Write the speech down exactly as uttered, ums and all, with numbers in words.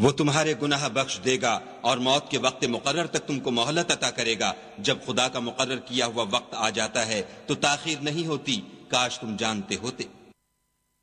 वो तुम्हारे गुनाह बख्श देगा और मौत के वक्त मुकर्रर तक तुमको मोहलत अता करेगा। जब खुदा का मुकर्रर किया हुआ वक्त आ जाता है तो ताखीर नहीं होती, काश तुम जानते होते।